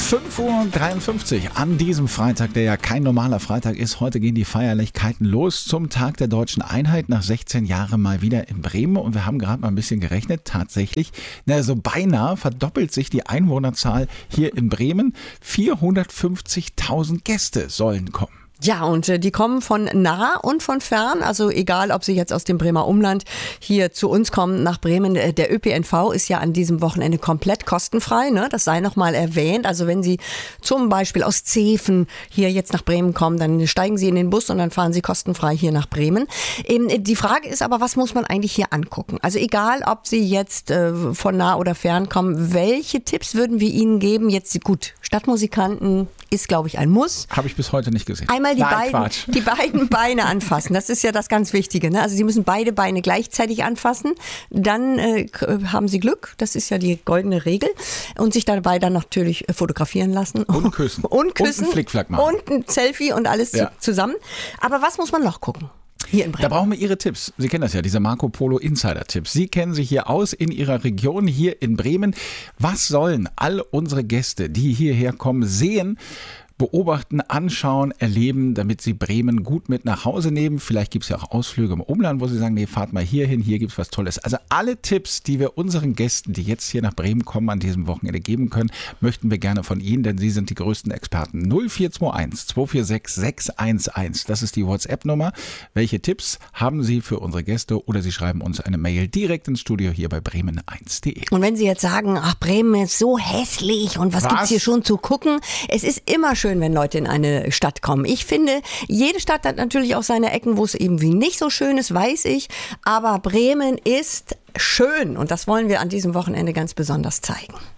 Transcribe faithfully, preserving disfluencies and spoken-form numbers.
fünf Uhr dreiundfünfzig an diesem Freitag, der ja kein normaler Freitag ist. Heute gehen die Feierlichkeiten los zum Tag der Deutschen Einheit. Nach sechzehn Jahren mal wieder in Bremen. Und wir haben gerade mal ein bisschen gerechnet. Tatsächlich, na, so beinahe verdoppelt sich die Einwohnerzahl hier in Bremen. vierhundertfünfzigtausend Gäste sollen kommen. Ja, und äh, die kommen von nah und von fern, also egal, ob sie jetzt aus dem Bremer Umland hier zu uns kommen, nach Bremen. Der Ö P N V ist ja an diesem Wochenende komplett kostenfrei, ne? Das sei noch mal erwähnt. Also wenn Sie zum Beispiel aus Zeven hier jetzt nach Bremen kommen, dann steigen Sie in den Bus und dann fahren Sie kostenfrei hier nach Bremen. Ähm, die Frage ist aber, was muss man eigentlich hier angucken? Also egal, ob Sie jetzt äh, von nah oder fern kommen, welche Tipps würden wir Ihnen geben? Jetzt gut, Stadtmusikanten ist, glaube ich, ein Muss. Habe ich bis heute nicht gesehen. Einmal die, Nein, beiden, die beiden Beine anfassen. Das ist ja das ganz Wichtige, ne? Also Sie müssen beide Beine gleichzeitig anfassen. Dann äh, haben Sie Glück. Das ist ja die goldene Regel. Und sich dabei dann natürlich fotografieren lassen. Und küssen. Und küssen. Und einen Flickflack machen. Und ein Selfie und alles Ja. zusammen. Aber was muss man noch gucken? Hier in Bremen. Da brauchen wir Ihre Tipps. Sie kennen das ja, diese Marco Polo Insider-Tipps. Sie kennen sich hier aus in Ihrer Region, hier in Bremen. Was sollen all unsere Gäste, die hierher kommen, sehen, beobachten, anschauen, erleben, damit sie Bremen gut mit nach Hause nehmen? Vielleicht gibt es ja auch Ausflüge im Umland, wo sie sagen, nee, fahrt mal hier hin, hier gibt es was Tolles. Also alle Tipps, die wir unseren Gästen, die jetzt hier nach Bremen kommen, an diesem Wochenende geben können, möchten wir gerne von Ihnen, denn Sie sind die größten Experten. null vier zwei eins, zwei vier sechs, sechs eins eins, das ist die WhatsApp-Nummer. Welche Tipps haben Sie für unsere Gäste? Oder Sie schreiben uns eine Mail direkt ins Studio hier bei bremen eins punkt de. Und wenn Sie jetzt sagen, ach, Bremen ist so hässlich und was, Was? gibt's hier schon zu gucken? Es ist immer schön, wenn Leute in eine Stadt kommen. Ich finde, jede Stadt hat natürlich auch seine Ecken, wo es eben wie nicht so schön ist, weiß ich. Aber Bremen ist schön und das wollen wir an diesem Wochenende ganz besonders zeigen.